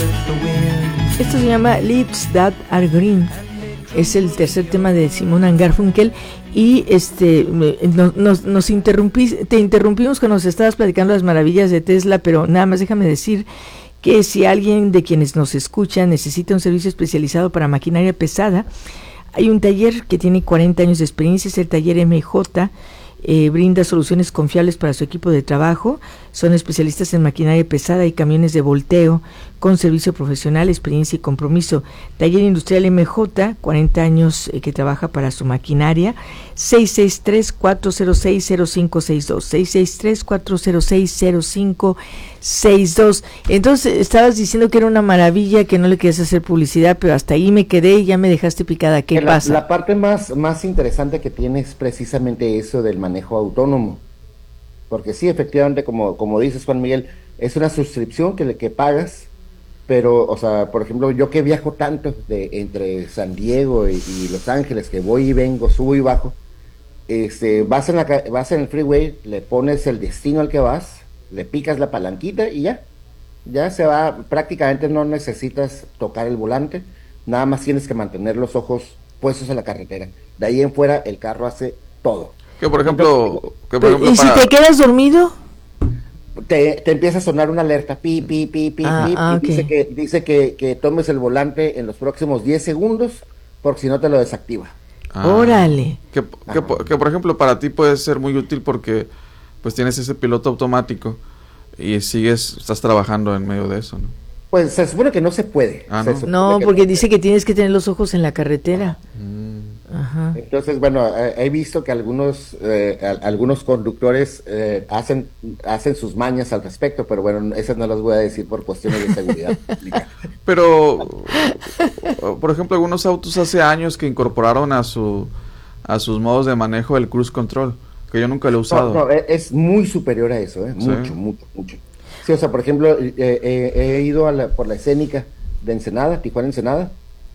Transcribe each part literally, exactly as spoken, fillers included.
Esto se llama Lips That Are Green. Es el tercer tema de Simon and Garfunkel. Y este nos, nos, nos interrumpí, te interrumpimos cuando nos estabas platicando las maravillas de Tesla, pero nada más déjame decir que si alguien de quienes nos escucha necesita un servicio especializado para maquinaria pesada, hay un taller que tiene cuarenta años de experiencia, es el taller M J. Eh, brinda soluciones confiables para su equipo de trabajo. Son especialistas en maquinaria pesada y camiones de volteo con servicio profesional, experiencia y compromiso. Taller Industrial M J, cuarenta años eh, que trabaja para su maquinaria. seis seis tres, cuatro cero seis, cero cinco seis dos, seis seis tres, cuatro cero seis, cero cinco seis dos. Entonces estabas diciendo que era una maravilla, que no le querías hacer publicidad, pero hasta ahí me quedé y ya me dejaste picada. ¿Qué la, pasa? La parte más, más interesante que tiene es precisamente eso del manejo autónomo, porque sí, efectivamente, como, como dices, Juan Miguel, es una suscripción que, le, que pagas, pero, o sea, por ejemplo, yo que viajo tanto de entre San Diego y, y Los Ángeles, que voy y vengo, subo y bajo, este, vas en la, vas en el freeway, le pones el destino al que vas, le picas la palanquita y ya, ya se va, prácticamente no necesitas tocar el volante, nada más tienes que mantener los ojos puestos en la carretera, de ahí en fuera el carro hace todo. Que por ejemplo, que por ejemplo ¿Y para... si te quedas dormido? Te, te empieza a sonar una alerta, pi, pi, pi, pi, ah, pi, ah, y okay. dice, que, dice que, que tomes el volante en los próximos diez segundos, porque si no te lo desactiva. Ah, órale. Que, que, que por ejemplo para ti puede ser muy útil porque pues tienes ese piloto automático y sigues, estás trabajando en medio de eso, ¿no? Pues se supone que no se puede. Ah, se ¿no? No, porque no dice que tienes que tener los ojos en la carretera. Mm. Ajá. Entonces, bueno, eh, he visto que algunos eh, a, algunos conductores eh, hacen hacen sus mañas al respecto, pero bueno, esas no las voy a decir por cuestiones de seguridad. Pero, por ejemplo, algunos autos hace años que incorporaron a su a sus modos de manejo el cruise control, que yo nunca lo he usado. No, no, es muy superior a eso, ¿eh? Mucho, sí. mucho, mucho. Sí, o sea, por ejemplo, eh, eh, he ido a la, por la escénica de Ensenada, Tijuana Ensenada,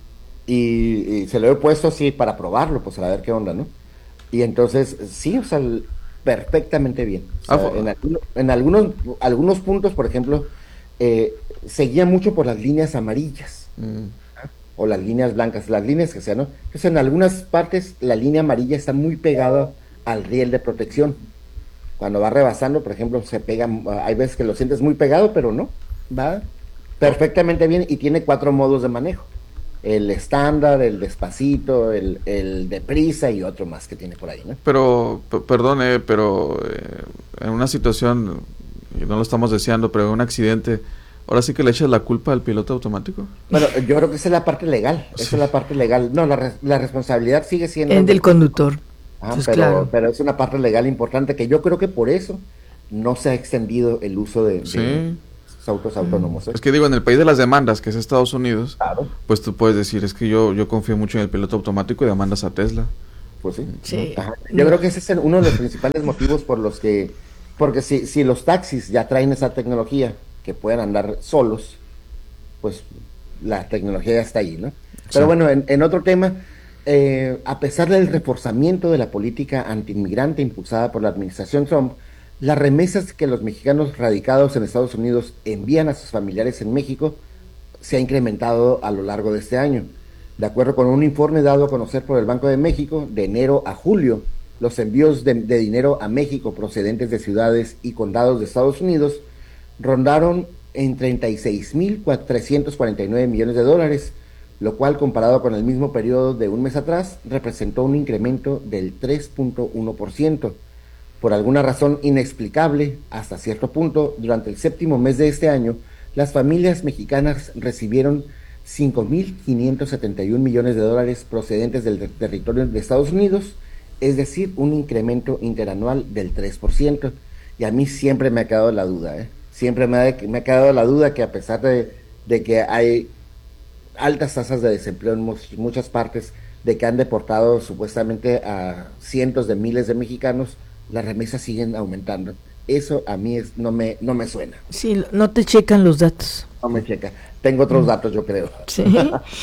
y, y se lo he puesto así para probarlo, pues a ver qué onda, ¿no? Y entonces, sí, o sea, perfectamente bien. O sea, ah, en, alguno, en algunos algunos puntos, por ejemplo, eh, seguía mucho por las líneas amarillas, mm. o las líneas blancas, las líneas que sean, ¿no? Entonces, en algunas partes, la línea amarilla está muy pegada al riel de protección. Cuando va rebasando, por ejemplo, se pega, hay veces que lo sientes muy pegado, pero no, va perfectamente bien y tiene cuatro modos de manejo. El estándar, el despacito, el, el deprisa y otro más que tiene por ahí, ¿no? Pero, p- perdone, pero eh, en una situación, y no lo estamos deseando, pero en un accidente, ¿ahora sí que le echas la culpa al piloto automático? Bueno, yo creo que esa es la parte legal, Sí. esa es la parte legal. No, la, re- la responsabilidad sigue siendo... El del conductor. Ah, Pues pero, claro. pero es una parte legal importante que yo creo que por eso no se ha extendido el uso de, Sí. de autos autónomos, ¿eh? Es que digo, en el país de las demandas, que es Estados Unidos, Claro. pues tú puedes decir, es que yo yo confío mucho en el piloto automático y demandas a Tesla. Pues sí. Sí. Ajá. Yo creo que ese es el- uno de los principales motivos por los que, porque si, si los taxis ya traen esa tecnología que pueden andar solos, pues la tecnología ya está ahí, ¿no? Pero Sí. bueno, en, en otro tema, eh, a pesar del reforzamiento de la política antiinmigrante impulsada por la administración Trump, las remesas que los mexicanos radicados en Estados Unidos envían a sus familiares en México se ha incrementado a lo largo de este año. De acuerdo con un informe dado a conocer por el Banco de México, de enero a julio, los envíos de, de dinero a México procedentes de ciudades y condados de Estados Unidos rondaron en treinta y seis mil trescientos cuarenta y nueve millones de dólares, lo cual comparado con el mismo periodo de un mes atrás representó un incremento del tres punto uno por ciento. Por alguna razón inexplicable, hasta cierto punto, durante el séptimo mes de este año, las familias mexicanas recibieron cinco mil quinientos setenta y un millones de dólares procedentes del territorio de Estados Unidos, es decir, un incremento interanual del tres por ciento. Y a mí siempre me ha quedado la duda, ¿eh? Siempre me ha, me ha quedado la duda que a pesar de, de que hay altas tasas de desempleo en much, muchas partes, de que han deportado supuestamente a cientos de miles de mexicanos, las remesas siguen aumentando. Eso a mí es, no me no me suena. Sí, no te checan los datos. No me checa. Tengo otros datos, yo creo. Sí.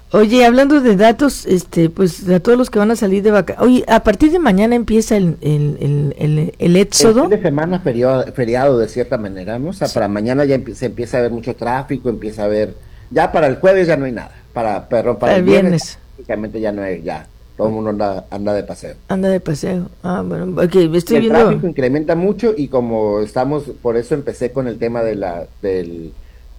Oye, hablando de datos, este, pues a todos los que van a salir de vacaciones, oye, a partir de mañana empieza el, el, el, el, el éxodo. El fin de semana feriado, feriado de cierta manera, ¿no? O sea, sí. Para mañana ya empie- se empieza a ver mucho tráfico, empieza a ver, ya para el jueves ya no hay nada, para, perdón, para, para el viernes, viernes prácticamente ya no hay, ya, todo el mundo anda, anda de paseo. Anda de paseo, ah, bueno, okay, estoy el viendo. El tráfico incrementa mucho y como estamos, por eso empecé con el tema de la, del,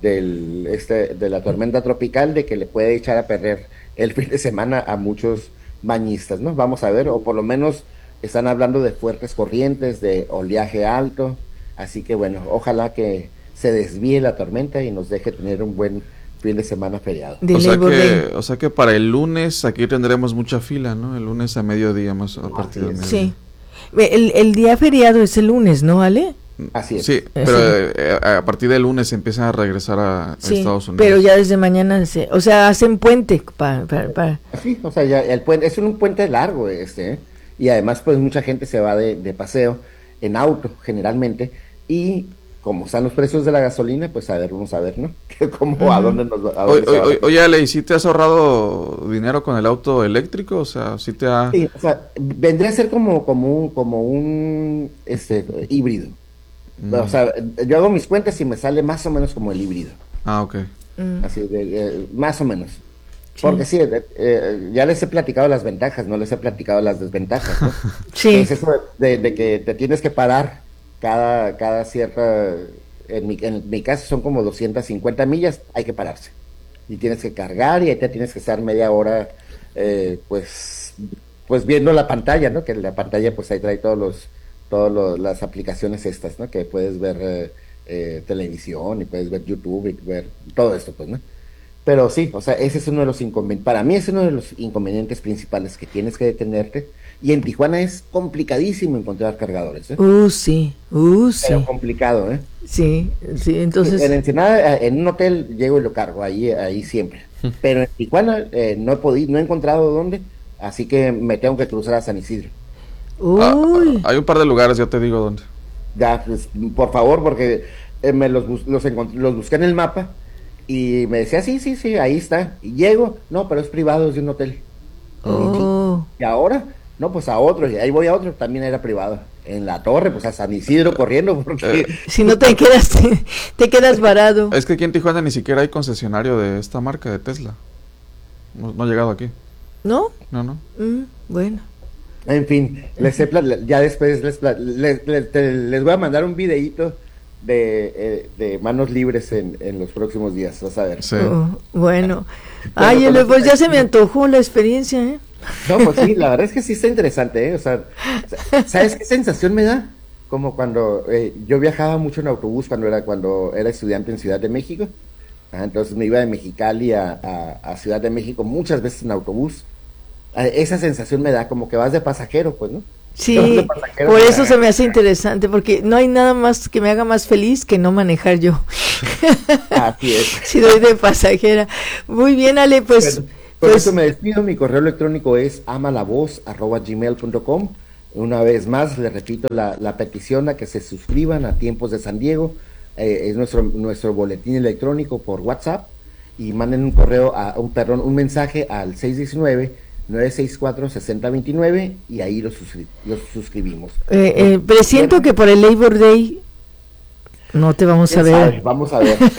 del, este, de la tormenta tropical, de que le puede echar a perder el fin de semana a muchos bañistas, ¿no? Vamos a ver, o por lo menos están hablando de fuertes corrientes, de oleaje alto, así que bueno, ojalá que se desvíe la tormenta y nos deje tener un buen fin de semana feriado. O sea, que, o sea que para el lunes aquí tendremos mucha fila, ¿no? El lunes a mediodía más a partir de mediodía. Sí, el, el día feriado es el lunes, ¿no, Ale? Así es. Sí, pero sí. Eh, a partir del lunes empiezan a regresar a, a sí, Estados Unidos. Pero ya desde mañana, se, o sea, hacen puente para... Pa, pa. Sí, o sea, ya el puente, es un puente largo este, ¿eh? Y además pues mucha gente se va de, de paseo en auto generalmente, y como están los precios de la gasolina, pues a ver, vamos a ver, ¿no? Como uh-huh. a dónde nos a dónde Oye, oye, oye, Ale, ¿y si te has ahorrado dinero con el auto eléctrico? O sea, si te ha... Sí, o sea, vendría a ser como, como un, como un este, híbrido. Mm. O sea, yo hago mis cuentas y me sale más o menos como el híbrido. Ah, ok. Mm. Así, de, de, más o menos. Sí. Porque sí, eh, eh, ya les he platicado las ventajas, no les he platicado las desventajas, ¿no? Sí. Es eso de, de que te tienes que parar cada, cada cierta, en mi, en mi caso son como doscientas cincuenta millas, hay que pararse. Y tienes que cargar y ahí te tienes que estar media hora, eh, pues, pues viendo la pantalla, ¿no? Que la pantalla pues ahí trae todos los, todas las aplicaciones estas, ¿no? Que puedes ver eh, eh, televisión y puedes ver YouTube y ver todo esto, pues, ¿no? Pero sí, o sea, ese es uno de los inconvenientes, para mí es uno de los inconvenientes principales, que tienes que detenerte, y en Tijuana es complicadísimo encontrar cargadores, ¿eh? Uh, sí, uh, sí. Pero complicado, ¿eh? Sí, sí, entonces... En Ensenada, en un hotel llego y lo cargo, ahí, ahí siempre, pero en Tijuana eh, no he podido, no he encontrado dónde, así que me tengo que cruzar a San Isidro. Uy. Ah, hay un par de lugares, yo te digo dónde. Ya, pues, por favor, porque eh, me los, bus- los, encont- los busqué en el mapa y me decía, sí, sí, sí, ahí está. Y llego, no, pero es privado, es de un hotel. Oh. Y ahora, no, pues a otro, y ahí voy a otro, también era privado. En la torre, pues a San Isidro corriendo, porque... Eh. Si no te quedas, te, te quedas varado. Es que aquí en Tijuana ni siquiera hay concesionario de esta marca, de Tesla. No, no ha llegado aquí. ¿No? No, no. Mm, bueno. En fin, les he pla- ya después les, pla- les, les, te- les voy a mandar un videíto de, eh, de manos libres en, en los próximos días, vas a ver. Sí. Oh, bueno. Ay, el, pues ya se me antojó la experiencia, ¿eh? No, pues sí, la verdad es que sí está interesante, ¿eh? O sea, ¿sabes qué sensación me da? Como cuando eh, yo viajaba mucho en autobús cuando era cuando era estudiante en Ciudad de México. Ah, entonces me iba de Mexicali a, a, a Ciudad de México muchas veces en autobús. Ah, esa sensación me da como que vas de pasajero, pues, ¿no? Sí, pasajero, por eso se me hace interesante, porque no hay nada más que me haga más feliz que no manejar yo. Así es. Si doy de pasajera. Muy bien, Ale, pues... Bueno, por pues, eso me despido, mi correo electrónico es amalavoz arroba gmail punto com. Una vez más, les repito la, la petición a que se suscriban a Tiempos de San Diego, eh, es nuestro, nuestro boletín electrónico por WhatsApp, y manden un correo, a un perdón, un mensaje al seis uno nueve, nueve seis cuatro, seis cero dos nueve y ahí los, suscri- los suscribimos. Eh, eh, presiento que por el Labor Day no te vamos a ver. Sabe? Vamos a ver.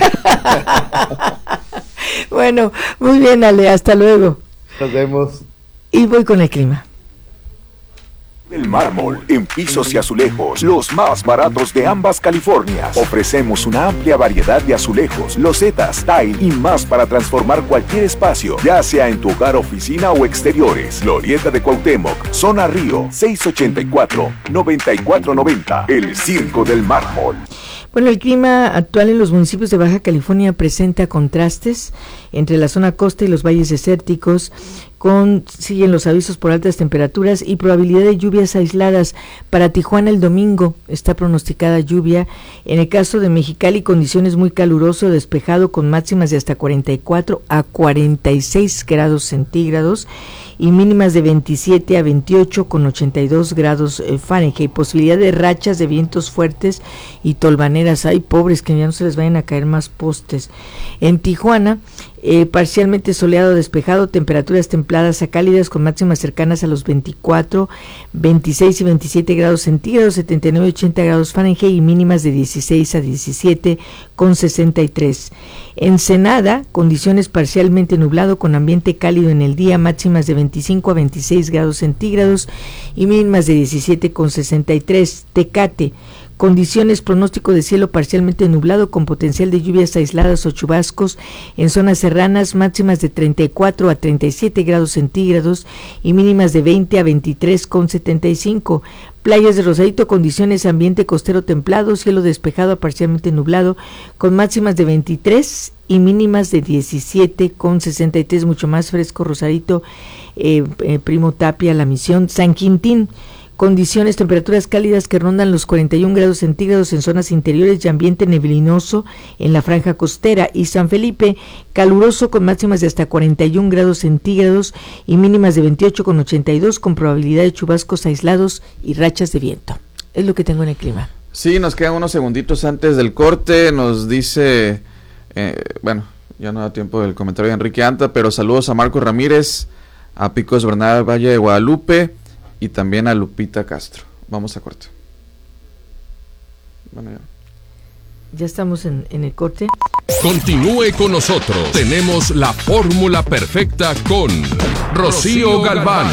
Bueno, muy bien, Ale, hasta luego. Nos vemos. Y voy con el clima. El mármol en pisos y azulejos, los más baratos de ambas Californias. Ofrecemos una amplia variedad de azulejos, losetas, tile y más para transformar cualquier espacio, ya sea en tu hogar, oficina o exteriores. Glorieta de Cuauhtémoc, Zona Río, seis ochenta y cuatro, noventa y cuatro noventa. El Circo del Mármol. Bueno, el clima actual en los municipios de Baja California presenta contrastes entre la zona costa y los valles desérticos, con siguen los avisos por altas temperaturas y probabilidad de lluvias aisladas. Para Tijuana el domingo está pronosticada lluvia. En el caso de Mexicali, condiciones muy caluroso, despejado con máximas de hasta cuarenta y cuatro a cuarenta y seis grados centígrados. y mínimas de veintisiete a veintiocho con ochenta y dos grados eh, Fahrenheit. Posibilidad de rachas de vientos fuertes y tolvaneras. Ay, pobres, que ya no se les vayan a caer más postes. En Tijuana, Eh, parcialmente soleado, despejado, temperaturas templadas a cálidas con máximas cercanas a los veinticuatro, veintiséis y veintisiete grados centígrados, setenta y nueve y ochenta grados Fahrenheit y mínimas de dieciséis a diecisiete con sesenta y tres. Ensenada, condiciones parcialmente nublado con ambiente cálido en el día, máximas de veinticinco a veintiséis grados centígrados y mínimas de diecisiete con sesenta y tres. Tecate, condiciones, pronóstico de cielo parcialmente nublado con potencial de lluvias aisladas o chubascos en zonas serranas, máximas de treinta y cuatro a treinta y siete grados centígrados y mínimas de veinte a veintitrés con setenta y cinco. Playas de Rosarito, condiciones, ambiente costero templado, cielo despejado a parcialmente nublado con máximas de veintitrés y mínimas de diecisiete con sesenta y tres, mucho más fresco Rosarito, eh, eh, Primo Tapia, La Misión. San Quintín, condiciones, temperaturas cálidas que rondan los cuarenta y un grados centígrados en zonas interiores y ambiente neblinoso en la franja costera. Y San Felipe, caluroso con máximas de hasta cuarenta y un grados centígrados y mínimas de veintiocho con ochenta y dos con probabilidad de chubascos aislados y rachas de viento. Es lo que tengo en el clima. Sí, nos quedan unos segunditos antes del corte. Nos dice, eh, bueno, ya no da tiempo del comentario de Enrique Anta, pero saludos a Marco Ramírez, a Picos Bernal Valle de Guadalupe y también a Lupita Castro. Vamos a corte. Bueno, ya. Ya estamos en, en el corte. Continúe con nosotros. Tenemos la fórmula perfecta con Rocío Galván.